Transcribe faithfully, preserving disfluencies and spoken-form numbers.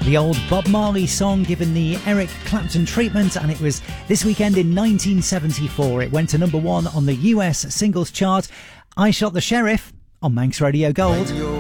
The old Bob Marley song given the Eric Clapton treatment, and it was this weekend in nineteen seventy-four. It went to number one on the U S singles chart. I Shot the Sheriff on Manx Radio Gold.